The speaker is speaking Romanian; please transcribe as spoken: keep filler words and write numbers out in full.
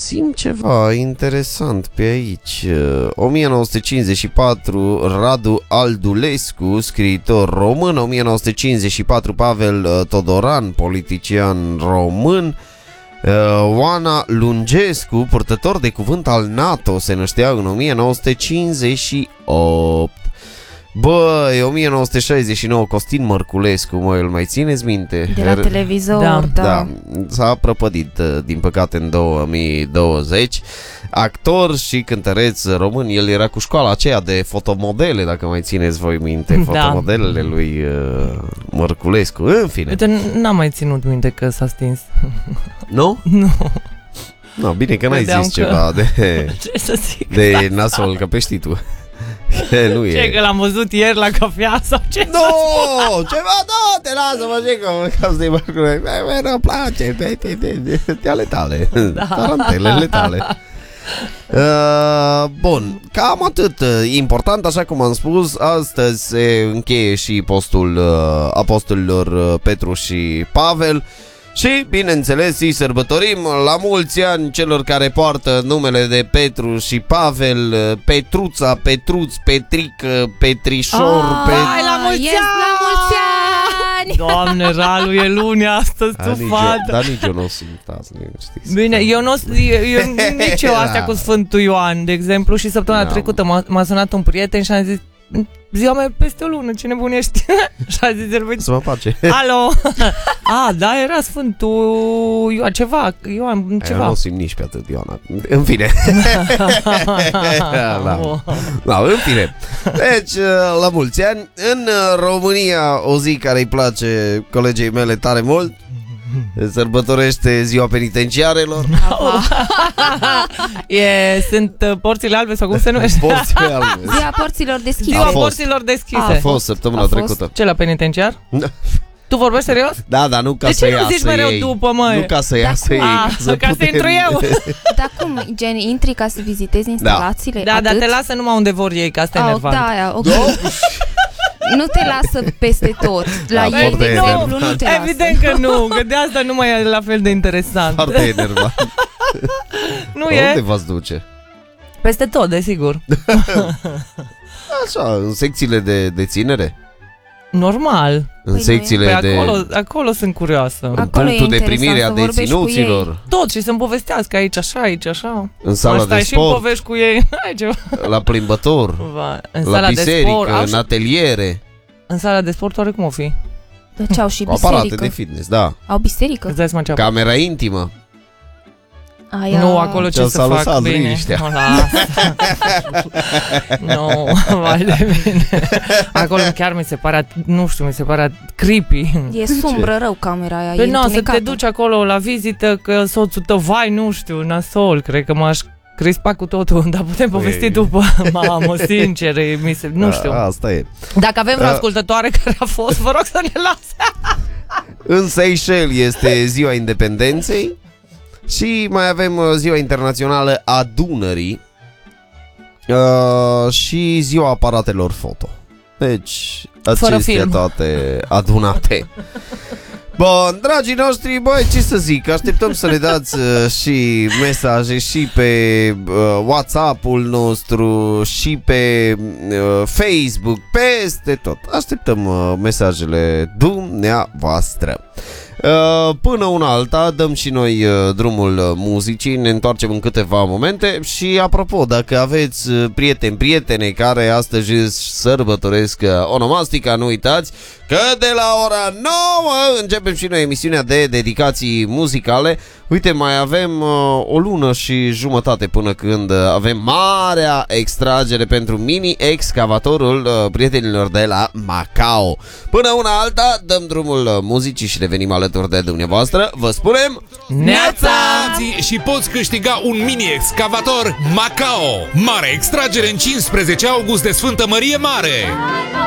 găsim ceva interesant pe aici. o mie nouă sute cincizeci și patru, Radu Aldulescu, scriitor român. o mie nouă sute cincizeci și patru, Pavel Todoran, politician român. Oana Lungescu, purtător de cuvânt al NATO, se năștea în o mie nouă sute cincizeci și opt. Băi, o mie nouă sute șaizeci și nouă, Costin Mărculescu, mă, îl mai țineți minte? De la televizor, da. Da, da. S-a prăpădit, din păcate, în două mii douăzeci. Actor și cântăreț român. El era cu școala aceea de fotomodele, dacă mai țineți voi minte, fotomodelele da. lui uh, Mărculescu. În fine. Uite, n-am mai ținut minte că s-a stins. Nu? Nu. No, bine că n-ai Credeam zis că... ceva de, Ce să zic? de nasol, că pe știi tu. Nu ce, e. Că l-am văzut ieri la cafea sau ce? Nu, ceva, nu, te lasă, mă, ce că să-i mărcule. Nu place, te ale tale, tarantelele tale. Uh, bun, cam atât. Important, așa cum am spus, astăzi se încheie și postul uh, apostolilor Petru și Pavel. Și, bineînțeles, îi sărbătorim la mulți ani celor care poartă numele de Petru și Pavel, Petruța, Petruț, Petric, Petrișor, oh, pe... Hai, la mulți yes, ani! La mulți ani! Doamne, Ralu, e luni astăzi, tu fată. Dar nici eu nu sunt azi, știți. Bine, eu nu eu, eu, nici eu astea cu Sfântul Ioan, de exemplu, și săptămâna da. trecută m-a, m-a sunat un prieten și am zis: ziua mea peste o lună, ce nebun ești? Și a zis el: să mă face. Alo! A, da, era Sfântul Ioan, ceva, Ioan, ceva. Eu nu simt nici pe atât, Ioana. În fine. da. Da, în fine. Deci, la mulți ani, în România, o zi care îi place colegii mele tare mult, sărbătorește ziua penitenciarelor. e, Sunt porțile albe sau cum se numește? Porțile albe. Ziua porților deschise. Ziua porților deschise. A fost săptămâna A fost. trecută. Ce, la penitenciar? Tu vorbești serios? Da, dar nu ca de să iasă ei. De ce nu zici mereu ei. după, măi? Nu ca să iasă ei. A, Ca să, ca putem... să intru eu. Dar cum, gen, intri ca să vizitezi instalațiile? Da, dar te lasă numai unde vor ei, că asta e oh, enervant. Da, aia, okay. Nu te lasă peste tot. La da, ei, de exemplu, nu te lasă. Evident că nu, că de asta nu mai e la fel de interesant. Foarte enervant. Nu Unde e? Unde v-ați duce? Peste tot, desigur. Așa, în secțiile de deținere? Normal. În păi secțiile păi de... acolo, acolo sunt curioasă. În acolo punctul de primire a deținuților. Tot, și să-mi povestească aici așa, aici așa. În sala de și sport. și povești cu ei. La plimbător. Va, în la sala biserică, de sport, în ateliere. În sala de sport, oare cum o fi? Deci au și cu biserică. aparate de fitness, da. Au biserică. Îți dai seama ce Camera intimă. Aia... Nu, acolo ce să fac, bine. Nu, vai de mine. Acolo chiar mi se pare, nu știu, mi se pare creepy. E sumbră rău camera aia. Păi nu, să te duci acolo la vizită, că soțul tău, vai, nu știu, nasol, cred că m-aș crispa cu totul, dar putem povesti Ei. după. Mamă, sincer, mi se, nu știu. A, asta e. Dacă avem vreo ascultătoare care a fost, vă rog să ne lase. În Seychelles este ziua independenței. Și mai avem ziua internațională a Dunării uh, și ziua aparatelor foto. Deci, acestea toate adunate. Bun, dragii noștri, băi, ce să zic, așteptăm să ne dați uh, și mesaje și pe uh, WhatsApp-ul nostru și pe uh, Facebook, peste tot. Așteptăm uh, mesajele dumneavoastră. Uh, până una alta dăm și noi uh, drumul uh, muzicii, ne întoarcem în câteva momente. Și apropo, dacă aveți uh, prieteni, prietene care astăzi sărbătoresc uh, onomastica, nu uitați că de la ora nouă începem și noi emisiunea de dedicații muzicale. Uite, mai avem uh, o lună și jumătate până când uh, avem marea extragere pentru mini-excavatorul uh, prietenilor de la Macao. Până una alta dăm drumul uh, muzicii și revenim alături de dumneavoastră. Vă spunem neața! Și poți câștiga un mini-excavator Macao. Mare extragere în cincisprezece august de Sfântă Mărie Mare.